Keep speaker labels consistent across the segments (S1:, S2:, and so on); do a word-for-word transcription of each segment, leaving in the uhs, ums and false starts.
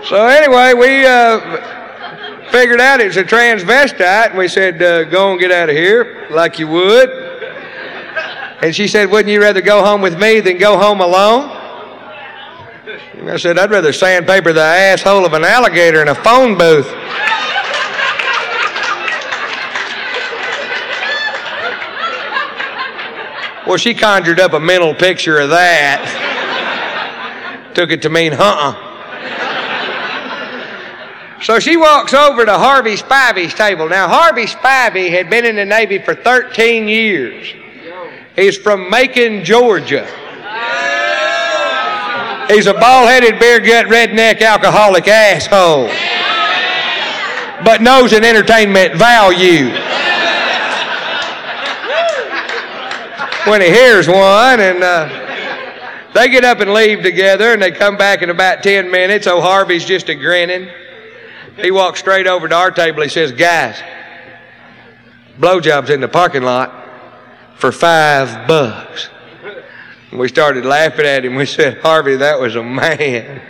S1: So anyway, we uh, figured out it was a transvestite, and we said, uh, go and get out of here like you would. And she said, wouldn't you rather go home with me than go home alone? And I said, I'd rather sandpaper the asshole of an alligator in a phone booth. Well, she conjured up a mental picture of that. Took it to mean, uh-uh. So she walks over to Harvey Spivey's table. Now, Harvey Spivey had been in the Navy for thirteen years. He's from Macon, Georgia. He's a bald-headed, beer-gut, redneck, alcoholic asshole. But knows an entertainment value. When he hears one, and uh, they get up and leave together, and they come back in about ten minutes. Oh, Harvey's just a grinning. He walks straight over to our table. He says, guys, blowjob's in the parking lot for five bucks. And we started laughing at him. We said, Harvey, that was a man.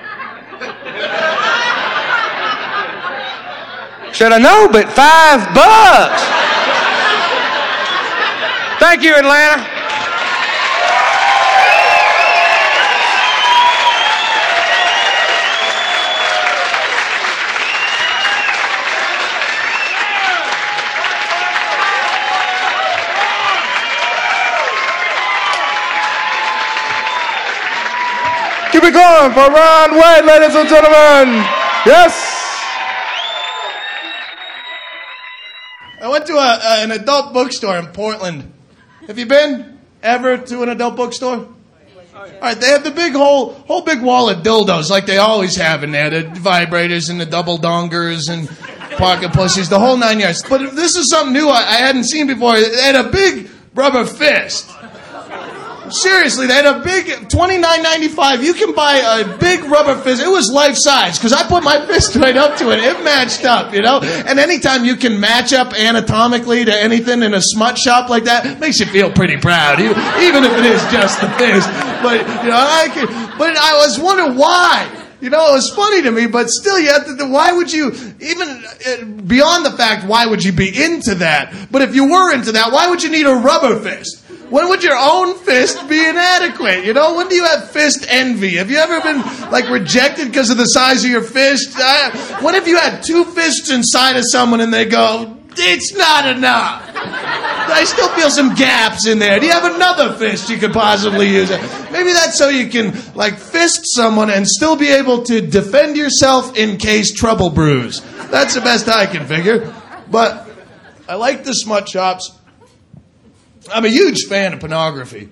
S1: He said, I know, but five bucks. Thank you, Atlanta.
S2: Keep it going for Ron White, ladies and gentlemen. Yes.
S3: I went to a, a, an adult bookstore in Portland. Have you been ever to an adult bookstore? All right, they have the big whole whole big wall of dildos like they always have in there. The vibrators and the double dongers and pocket pussies, the whole nine yards. But this is something new I, I hadn't seen before. They had a big rubber fist. Seriously, they had a big twenty-nine ninety-five. You can buy a big rubber fist. It was life size because I put my fist right up to it. It matched up, you know. And anytime you can match up anatomically to anything in a smut shop like that, it makes you feel pretty proud, even if it is just the fist. But you know, I could, but I was wondering why. You know, it was funny to me, but still, you have to. Why would you even beyond the fact? Why would you be into that? But if you were into that, why would you need a rubber fist? When would your own fist be inadequate? You know, when do you have fist envy? Have you ever been, like, rejected because of the size of your fist? Uh, when have you had two fists inside of someone and they go, it's not enough? I still feel some gaps in there. Do you have another fist you could possibly use? Maybe that's so you can, like, fist someone and still be able to defend yourself in case trouble brews. That's the best I can figure. But I like the smut shops. I'm a huge fan of pornography.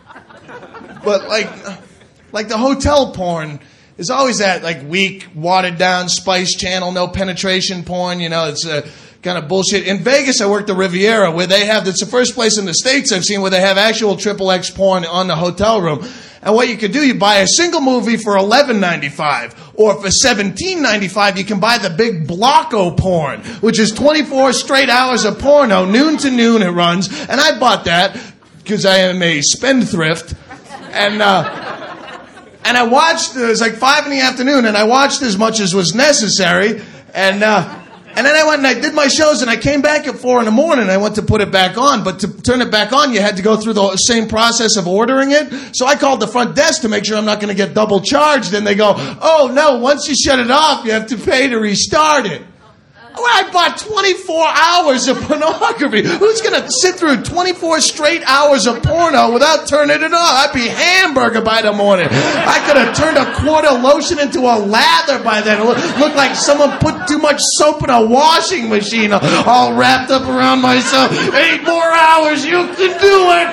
S3: But like like the hotel porn is always that like weak, watered down Spice Channel, no penetration porn, you know, it's uh, kind of bullshit. In Vegas, I worked the Riviera where they have, it's the first place in the States I've seen where they have actual triple X porn on the hotel room. And what you can do, you buy a single movie for eleven ninety-five, or for seventeen ninety-five, you can buy the big Blocko porn, which is twenty-four straight hours of porno, noon to noon it runs. And I bought that because I am a spendthrift, and uh, and I watched. It was like five in the afternoon, and I watched as much as was necessary, and. Uh, And then I went and I did my shows, and I came back at four in the morning, and I went to put it back on. But to turn it back on, you had to go through the same process of ordering it. So I called the front desk to make sure I'm not going to get double charged. And they go, oh, no, once you shut it off, you have to pay to restart it. Well, I bought twenty-four hours of pornography. Who's going to sit through twenty-four straight hours of porno without turning it off? I'd be hamburger by the morning. I could have turned a quart of lotion into a lather by then. It looked like someone put too much soap in a washing machine, all wrapped up around myself. Eight more hours, you can do it.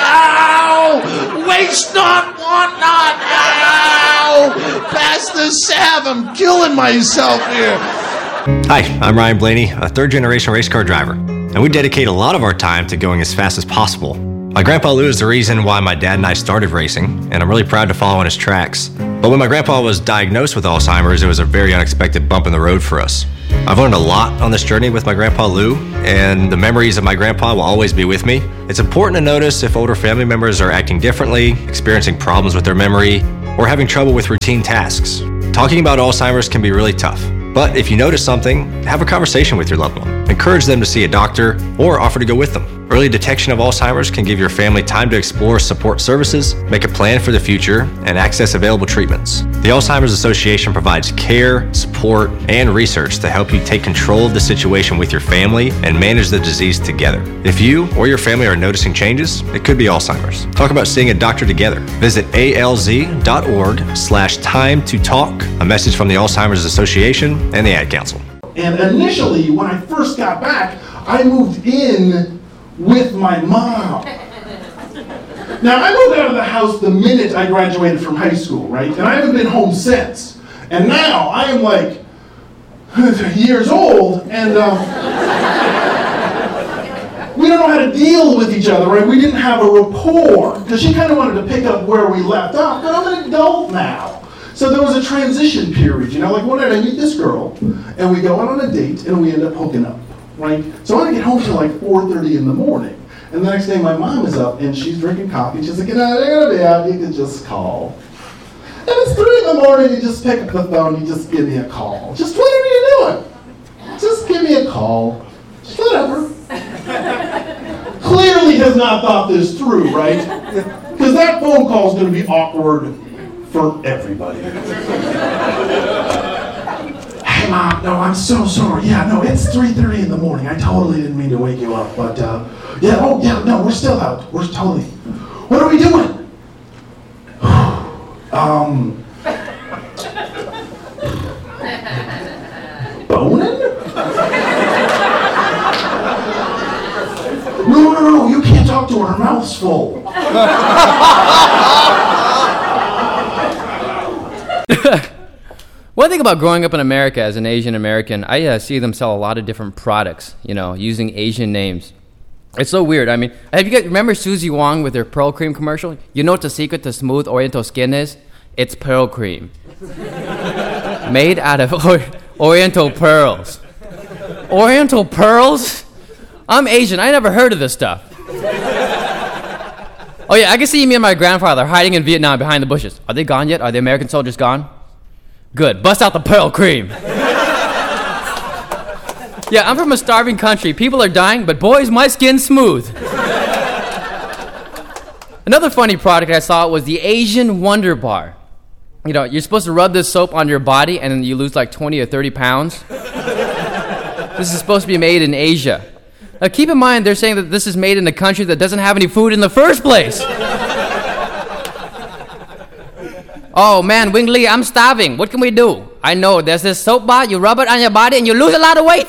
S3: Ow! Waste not, want not. Ow! Pass the salve. I'm killing myself here.
S4: Hi, I'm Ryan Blaney, a third-generation race car driver, and we dedicate a lot of our time to going as fast as possible. My grandpa Lou is the reason why my dad and I started racing, and I'm really proud to follow in his tracks. But when my grandpa was diagnosed with Alzheimer's, it was a very unexpected bump in the road for us. I've learned a lot on this journey with my grandpa Lou, and the memories of my grandpa will always be with me. It's important to notice if older family members are acting differently, experiencing problems with their memory, or having trouble with routine tasks. Talking about Alzheimer's can be really tough, but if you notice something, have a conversation with your loved one. Encourage them to see a doctor or offer to go with them. Early detection of Alzheimer's can give your family time to explore support services, make a plan for the future, and access available treatments. The Alzheimer's Association provides care, support, and research to help you take control of the situation with your family and manage the disease together. If you or your family are noticing changes, it could be Alzheimer's. Talk about seeing a doctor together. Visit alz.org slash time to talk. A message from the Alzheimer's Association and the Ad Council.
S2: And initially, when I first got back, I moved in with my mom. Now, I moved out of the house the minute I graduated from high school, right? And I haven't been home since. And now I am like years old, and um, we don't know how to deal with each other, right? We didn't have a rapport, because she kind of wanted to pick up where we left off, but I'm an adult now. So there was a transition period, you know, like one night I meet this girl, and we go out on a date, and we end up hooking up, right? So I want to get home till like four thirty in the morning. And the next day my mom is up, and she's drinking coffee. She's like, you know, they're going to be out, you can just call. And it's three in the morning, you just pick up the phone, you just give me a call. Just whatever you're doing. Just give me a call. Just whatever. Clearly has not thought this through, right? Because that phone call is going to be awkward for everybody. Hey, Mom, no, I'm so sorry. Yeah, no, it's three thirty in the morning. I totally didn't mean to wake you up, but, uh, yeah, oh, yeah, no, we're still out. We're totally, what are we doing? um, boning? No, no, no, you can't talk to her. Her mouth's full.
S5: One thing about growing up in America as an Asian American, I uh, see them sell a lot of different products, you know, using Asian names. It's so weird. I mean, have you guys remember Suzy Wong with her Pearl Cream commercial? You know what the secret to smooth Oriental skin is? It's Pearl Cream. Made out of or- Oriental pearls. Oriental pearls? I'm Asian. I never heard of this stuff. Oh yeah, I can see me and my grandfather hiding in Vietnam behind the bushes. Are they gone yet? Are the American soldiers gone? Good. Bust out the Pearl Cream. Yeah, I'm from a starving country. People are dying, but boys, my skin's smooth. Another funny product I saw was the Asian Wonder Bar. You know, you're supposed to rub this soap on your body and then you lose like twenty or thirty pounds. This is supposed to be made in Asia. Now keep in mind, they're saying that this is made in a country that doesn't have any food in the first place. Oh man, Wing Lee, I'm starving. What can we do? I know, there's this soap bar, you rub it on your body and you lose a lot of weight.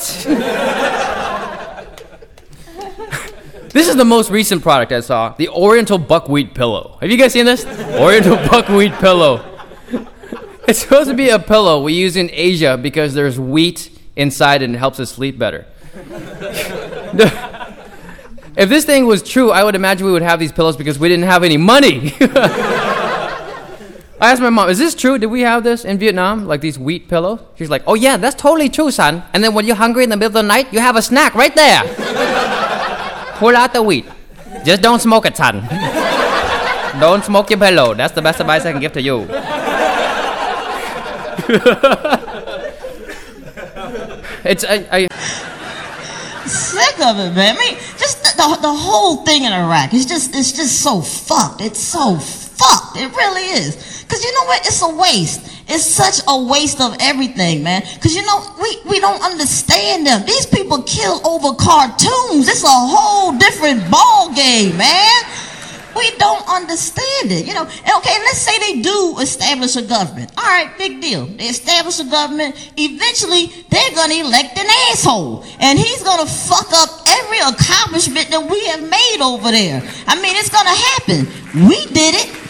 S5: This is the most recent product I saw, the Oriental Buckwheat Pillow. Have you guys seen this? Oriental Buckwheat Pillow. It's supposed to be a pillow we use in Asia because there's wheat inside and it helps us sleep better. If this thing was true, I would imagine we would have these pillows because we didn't have any money. I asked my mom, is this true? Did we have this in Vietnam, like these wheat pillows? She's like, oh yeah, that's totally true, son. And then when you're hungry in the middle of the night, you have a snack right there. Pull out the wheat. Just don't smoke it, son. Don't smoke your pillow. That's the best advice I can give to you. It's, I... I
S6: Sick of it, man. I mean, just the, the, the whole thing in Iraq, it's just, it's just so fucked. It's so fucked. It really is. Because you know what? It's a waste. It's such a waste of everything, man. Because, you know, we, we don't understand them. These people kill over cartoons. It's a whole different ball game, man. We don't understand it, you know. And okay, let's say they do establish a government. All right, big deal. They establish a government. Eventually, they're going to elect an asshole. And he's going to fuck up every accomplishment that we have made over there. I mean, it's going to happen. We did it.